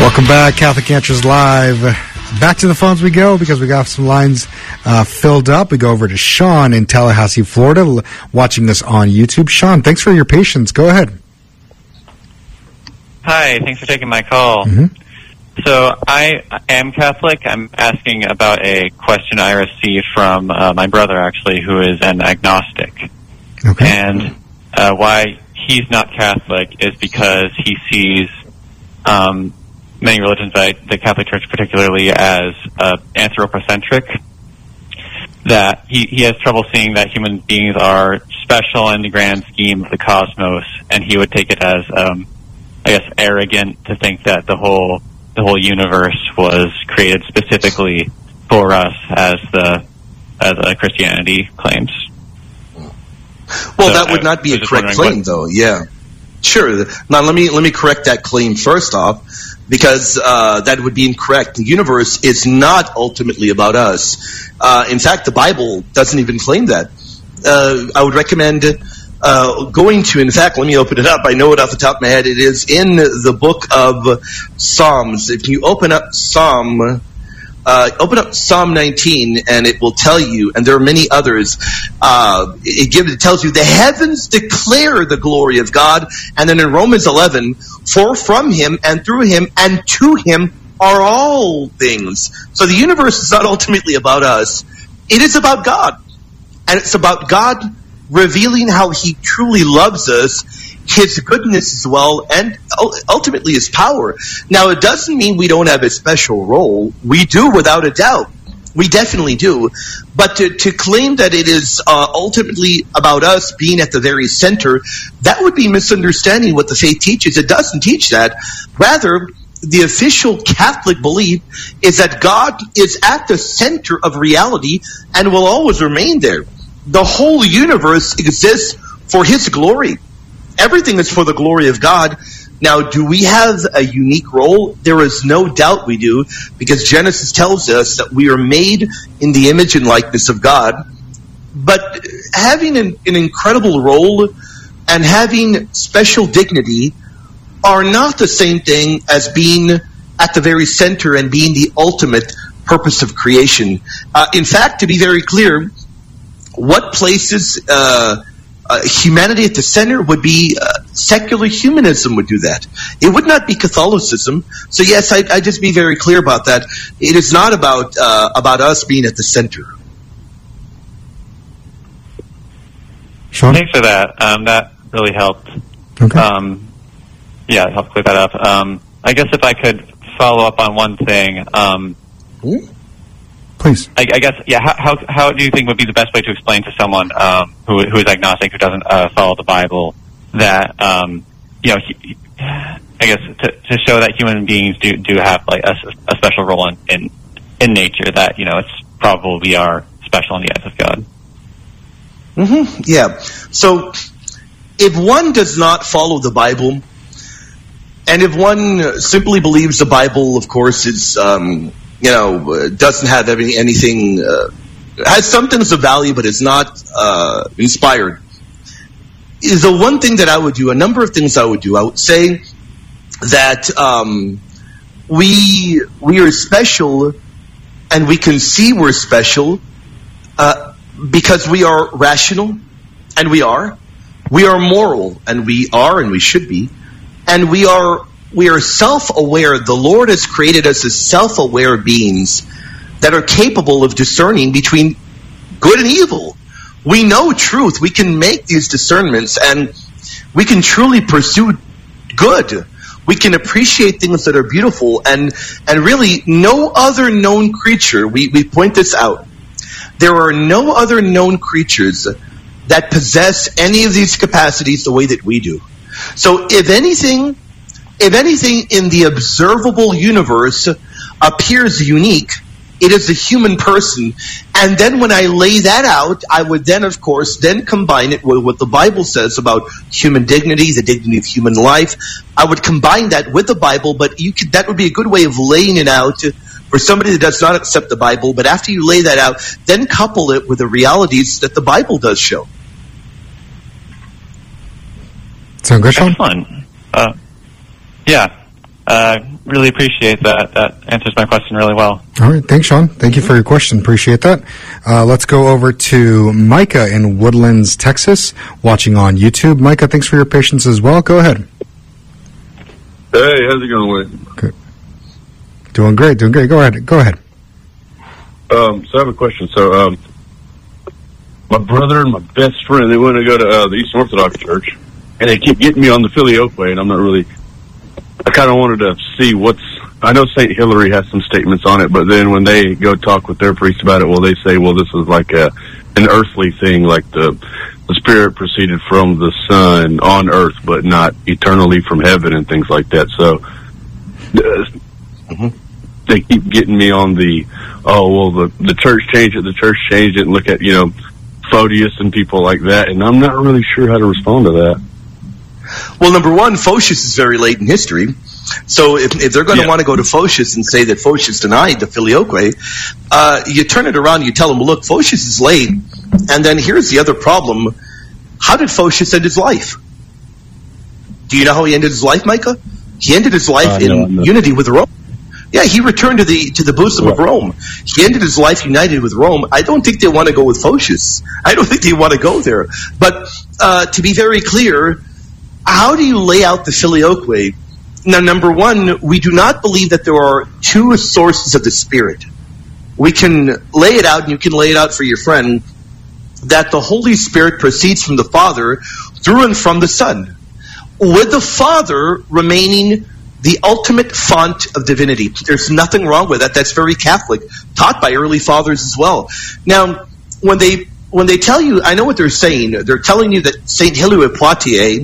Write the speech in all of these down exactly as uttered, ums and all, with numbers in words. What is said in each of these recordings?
Welcome back, Catholic Answers Live. Back to the phones we go because we got some lines uh, filled up. We go over to Sean in Tallahassee, Florida, l- watching this on YouTube. Sean, thanks for your patience. Go ahead. Hi, thanks for taking my call. Mm-hmm. So I am Catholic. I'm asking about a question I received from uh, my brother, actually, who is an agnostic. Okay. And uh, why he's not Catholic is because he sees um, many religions, the Catholic Church particularly, as uh, anthropocentric. That he, he has trouble seeing that human beings are special in the grand scheme of the cosmos, and he would take it as, um, I guess, arrogant to think that the whole the whole universe was created specifically for us, as the as uh, Christianity claims. Well, So that would I not be was a just correct wondering claim, what- though. Yeah, sure. Now let me let me correct that claim first off, because uh, that would be incorrect. The universe is not ultimately about us. Uh, in fact, the Bible doesn't even claim that. Uh, I would recommend uh, going to. In fact, let me open it up. I know it off the top of my head. It is in the book of Psalms. If you open up Psalm. Uh, open up Psalm nineteen, and it will tell you, and there are many others, uh, it, gives, it tells you, the heavens declare the glory of God, and then in Romans eleven, for from him, and through him, and to him are all things. So the universe is not ultimately about us. It is about God. And it's about God revealing how he truly loves us, his goodness as well, and ultimately his power. Now, it doesn't mean we don't have a special role. We do, without a doubt. We definitely do. But to, to claim that it is uh, ultimately about us being at the very center, that would be misunderstanding what the faith teaches. It doesn't teach that. Rather, the official Catholic belief is that God is at the center of reality and will always remain there. The whole universe exists for his glory. Everything is for the glory of God. Now, do we have a unique role? There is no doubt we do, because Genesis tells us that we are made in the image and likeness of God. But having an, an incredible role and having special dignity are not the same thing as being at the very center and being the ultimate purpose of creation. Uh, in fact, to be very clear, what places uh, uh, humanity at the center would be uh, secular humanism would do that. It would not be Catholicism. So yes, I, I just be very clear about that. It is not about uh, about us being at the center. Sean? Thanks for that. Um, that really helped. Okay. Um, yeah, it helped clear that up. Um, I guess if I could follow up on one thing. Um, Please. I, I guess, yeah. How, how how do you think would be the best way to explain to someone um, who who is agnostic, who doesn't uh, follow the Bible, that um, you know, he, I guess to, to show that human beings do do have like a, a special role in, in in nature, that you know it's probably we are special in the eyes of God. Mm-hmm. Yeah. So, if one does not follow the Bible, and if one simply believes the Bible, of course, is um, you know, doesn't have any, anything, uh, has some things of value, but is not uh, inspired, is the one thing that I would do, a number of things I would do. I would say that um, we we are special, and we can see we're special uh, because we are rational, and we are. We are moral, and we are, and we should be. And we are we are self-aware. The Lord has created us as self-aware beings that are capable of discerning between good and evil. We know truth. We can make these discernments, and we can truly pursue good. We can appreciate things that are beautiful, and and really no other known creature, we, we point this out, there are no other known creatures that possess any of these capacities the way that we do. So if anything, if anything in the observable universe appears unique, it is the human person. And then when I lay that out, I would then, of course, then combine it with what the Bible says about human dignity, the dignity of human life. I would combine that with the Bible, but you could, that would be a good way of laying it out for somebody that does not accept the Bible. But after you lay that out, then couple it with the realities that the Bible does show. Sound good, Sean? Excellent. Uh, yeah. uh, really appreciate that. That answers my question really well. All right. Thanks, Sean. Thank you for your question. Appreciate that. Uh, let's go over to Micah in Woodlands, Texas, watching on YouTube. Micah, thanks for your patience as well. Go ahead. Hey, how's it going, Wayne? Good. Doing great. Doing great. Go ahead. Go ahead. Um, so I have a question. So, um, my brother and my best friend, they want to go to uh, the Eastern Orthodox Church, and they keep getting me on the Filioque way, and I'm not really, I kind of wanted to see what's, I know Saint Hilary has some statements on it, but then when they go talk with their priest about it, well, they say, well, this is like a, an earthly thing, like the, the Spirit proceeded from the Son on earth, but not eternally from heaven and things like that. So, uh, mm-hmm. they keep getting me on the, oh, well, the, the church changed it, the church changed it, and look at, you know, Photius and people like that, and I'm not really sure how to respond to that. Well, number one, Photius is very late in history. So if, if they're going to yeah. want to go to Photius and say that Photius denied the Filioque, uh, you turn it around and you tell them, well, look, Photius is late. And then here's the other problem. How did Photius end his life? Do you know how he ended his life, Micah? He ended his life uh, in no, no. unity with Rome. Yeah, he returned to the to the bosom yeah. of Rome. He ended his life united with Rome. I don't think they want to go with Photius. I don't think they want to go there. But uh, to be very clear, how do you lay out the Filioque? Now, number one, we do not believe that there are two sources of the Spirit. We can lay it out, and you can lay it out for your friend, that the Holy Spirit proceeds from the Father through and from the Son, with the Father remaining the ultimate font of divinity. There's nothing wrong with that. That's very Catholic, taught by early fathers as well. Now, when they when they tell you, I know what they're saying. They're telling you that Saint Hilary of Poitiers,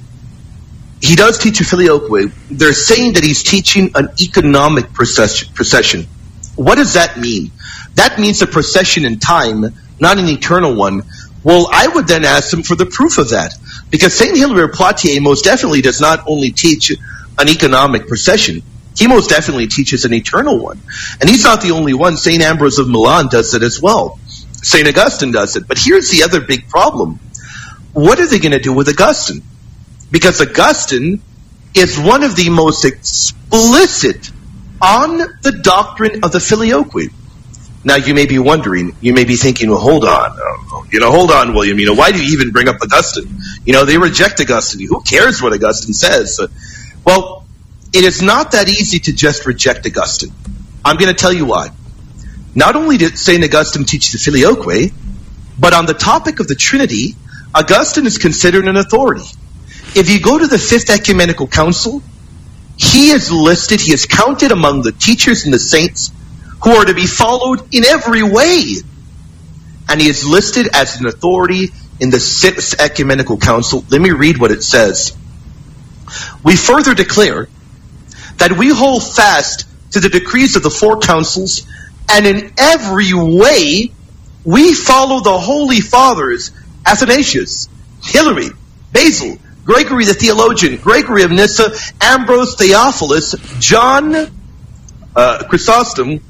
he does teach a Filioque. They're saying that he's teaching an economic procession. procession. What does that mean? That means a procession in time, not an eternal one. Well, I would then ask them for the proof of that. Because Saint Hilary of Poitiers most definitely does not only teach an economic procession. He most definitely teaches an eternal one. And he's not the only one. Saint Ambrose of Milan does it as well. Saint Augustine does it. But here's the other big problem. What are they going to do with Augustine? Because Augustine is one of the most explicit on the doctrine of the Filioque. Now, you may be wondering, you may be thinking, well, hold on. Uh, you know, hold on, William. You know, why do you even bring up Augustine? You know, they reject Augustine. Who cares what Augustine says? Uh, Well, it is not that easy to just reject Augustine. I'm going to tell you why. Not only did Saint Augustine teach the Filioque, but on the topic of the Trinity, Augustine is considered an authority. If you go to the Fifth Ecumenical Council, he is listed, he is counted among the teachers and the saints who are to be followed in every way. And he is listed as an authority in the Sixth Ecumenical Council. Let me read what it says. We further declare that we hold fast to the decrees of the four councils, and in every way we follow the Holy Fathers, Athanasius, Hilary, Basil, Gregory the Theologian, Gregory of Nyssa, Ambrose, Theophilus, John, uh, Chrysostom,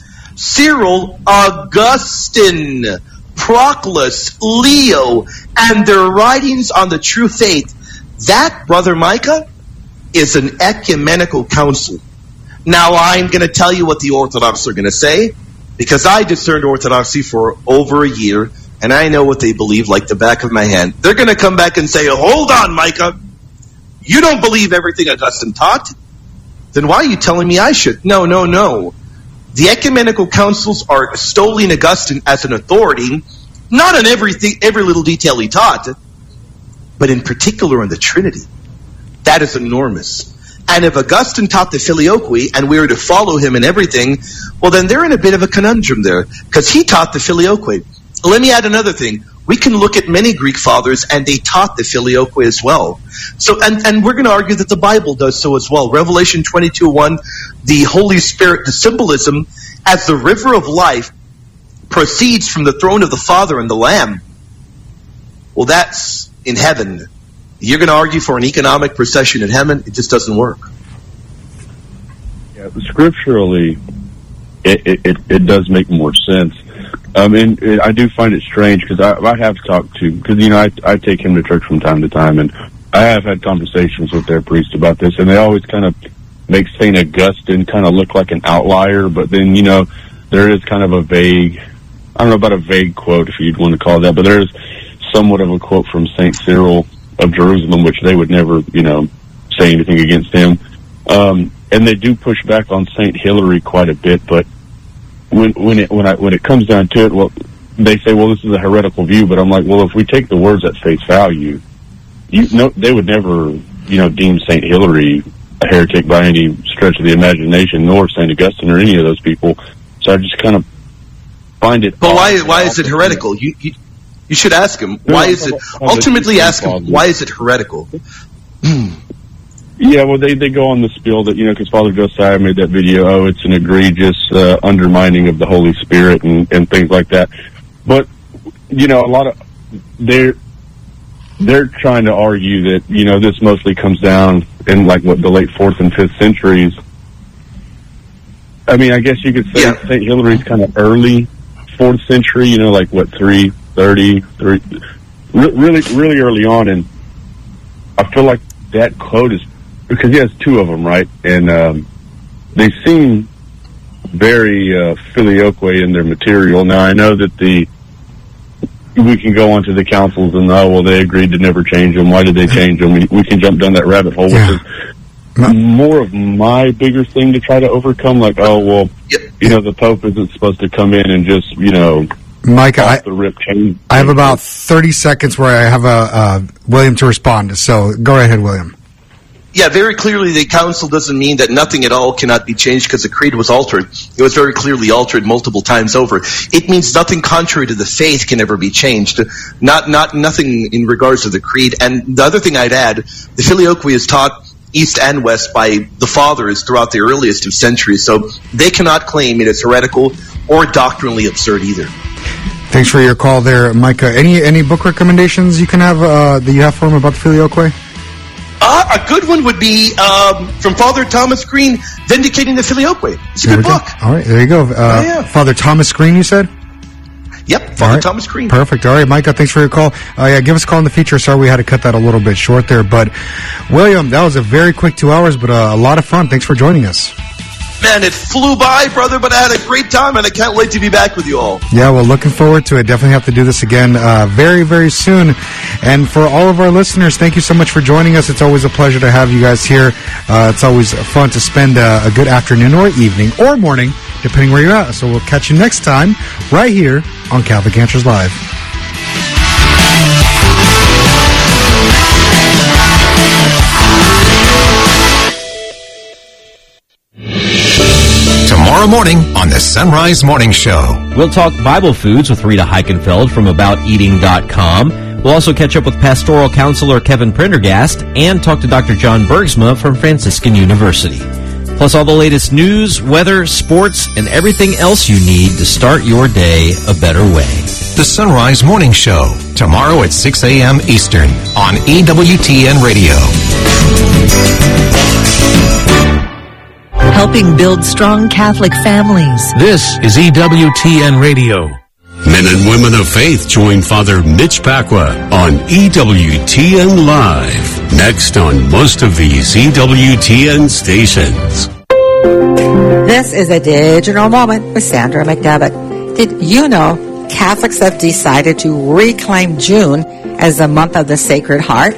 Cyril, Augustine, Proclus, Leo, and their writings on the true faith. That, Brother Micah, is an ecumenical council. Now, I'm going to tell you what the Orthodox are going to say, because I discerned Orthodoxy for over a year, and I know what they believe like the back of my hand. They're going to come back and say, hold on, Micah, you don't believe everything Augustine taught? Then why are you telling me I should? No, no, no. The ecumenical councils are extolling Augustine as an authority, not on everything, every little detail he taught, but in particular on the Trinity. That is enormous. And if Augustine taught the Filioque and we were to follow him in everything, well, then they're in a bit of a conundrum there, because he taught the Filioque. Let me add another thing. We can look at many Greek fathers, and they taught the Filioque as well. So, and, and we're going to argue that the Bible does so as well. Revelation twenty-two one, the Holy Spirit, the symbolism, as the river of life proceeds from the throne of the Father and the Lamb. Well, that's in heaven. You're going to argue for an economic procession in heaven? It just doesn't work. Yeah, scripturally, it, it, it, it does make more sense. Um, and, and I do find it strange, because I, I have talked to, because, you know, I, I take him to church from time to time, and I have had conversations with their priest about this, and they always kind of makes Saint Augustine kind of look like an outlier, but then, you know, there is kind of a vague, I don't know about a vague quote, if you'd want to call it that, but there is somewhat of a quote from Saint Cyril of Jerusalem, which they would never, you know, say anything against him. Um, and they do push back on Saint Hilary quite a bit, but when when it when I when it comes down to it, well, they say, well, this is a heretical view, but I'm like, well, if we take the words at face value, you know, they would never, you know, deem Saint Hilary a heretic by any stretch of the imagination, nor Saint Augustine or any of those people. So I just kind of find it. But why why is it heretical? You, you you should ask him why is it. Ultimately, ask him why is it heretical. Yeah, well, they, they go on the spiel that, you know, because Father Josiah made that video, oh, it's an egregious uh, undermining of the Holy Spirit and, and things like that. But, you know, a lot of, they're, they're trying to argue that, you know, this mostly comes down in, like, what, the late fourth and fifth centuries. I mean, I guess you could say yeah. Saint Hilary's kind of early fourth century, you know, like, what, three thirty, three, re- really, really early on, and I feel like that quote is, because he has two of them, right? And um, they seem very uh, filioque in their material. Now, I know that the we can go onto the councils and, oh, well, they agreed to never change them. Why did they change them? We, we can jump down that rabbit hole, yeah. which is more of my bigger thing to try to overcome. Like, oh, well, you know, the Pope isn't supposed to come in and just, you know, Mike, I, the rip change. I have about thirty seconds where I have a uh, William to respond. So go ahead, William. Yeah, very clearly the council doesn't mean that nothing at all cannot be changed because the creed was altered. It was very clearly altered multiple times over. It means nothing contrary to the faith can ever be changed. Not, not, nothing in regards to the creed. And the other thing I'd add, the filioque is taught east and west by the fathers throughout the earliest of centuries. So they cannot claim it is heretical or doctrinally absurd either. Thanks for your call there, Micah. Any, any book recommendations you can have, uh, that you have for him about the filioque? Uh, a good one would be um, from Father Thomas Green, Vindicating the Filioque. It's a there good book. Go. All right, there you go. Uh, oh, yeah. Father Thomas Green, you said? Yep, Father right. Thomas Green. Perfect. All right, Micah, thanks for your call. Uh, yeah, give us a call in the feature. Sorry we had to cut that a little bit short there. But, William, that was a very quick two hours, but uh, a lot of fun. Thanks for joining us. Man, it flew by, brother, but I had a great time, and I can't wait to be back with you all. Yeah, well, looking forward to it. Definitely have to do this again uh, very, very soon. And for all of our listeners, thank you so much for joining us. It's always a pleasure to have you guys here. Uh, it's always fun to spend a, a good afternoon or evening or morning, depending where you're at. So we'll catch you next time right here on Catholic Answers Live. Tomorrow morning on the Sunrise Morning Show. We'll talk Bible foods with Rita Heichenfeld from about eating dot com. We'll also catch up with pastoral counselor Kevin Prendergast and talk to Doctor John Bergsma from Franciscan University. Plus all the latest news, weather, sports, and everything else you need to start your day a better way. The Sunrise Morning Show, tomorrow at six a.m. Eastern on E W T N Radio. Helping build strong Catholic families. This is E W T N Radio. Men and women of faith join Father Mitch Pacwa on E W T N Live. Next on most of these E W T N stations. This is a digital moment with Sandra McDevitt. Did you know Catholics have decided to reclaim June as the month of the Sacred Heart?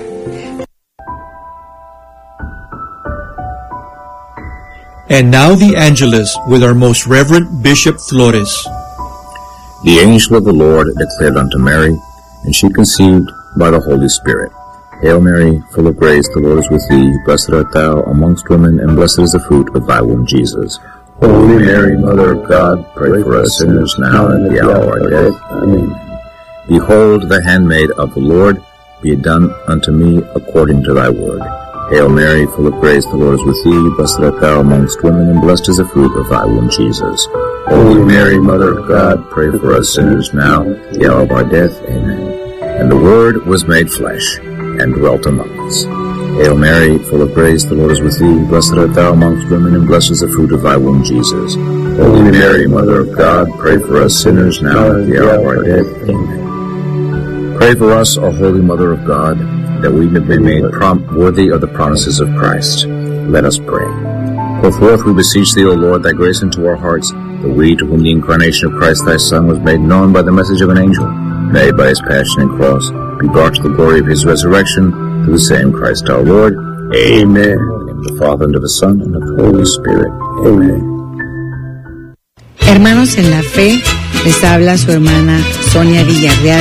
And now the Angelus with our most Reverend Bishop Flores. The angel of the Lord declared unto Mary, and she conceived by the Holy Spirit. Hail Mary, full of grace, the Lord is with thee. Blessed art thou amongst women, and blessed is the fruit of thy womb, Jesus. Holy Mary, Mother of God, pray for us sinners now and at the hour of our death. Amen. Behold, the handmaid of the Lord, be it done unto me according to thy word. Hail Mary, full of grace, the Lord is with thee. Blessed art thou amongst women, and blessed is the fruit of thy womb, Jesus. Holy Mary, Mother of God, pray for us sinners now, at the hour of our death. Amen. And the Word was made flesh, and dwelt among us. Hail Mary, full of grace, the Lord is with thee. Blessed art thou amongst women, and blessed is the fruit of thy womb, Jesus. Holy Mary, Mother of God, pray for us sinners now, at the hour of our death. Amen. Pray for us, O Holy Mother of God, that we may be made prom- worthy of the promises of Christ. Let us pray. Pour forth, we beseech thee, O Lord, thy grace into our hearts, that we, to whom the incarnation of Christ thy Son was made known by the message of an angel, may, by his passion and cross, be brought to the glory of his resurrection, through the same Christ our Lord. Amen. In the name of the Father, and of the Son, and of the Holy Spirit. Amen. Hermanos en la fe, les habla su hermana Sonia Villarreal.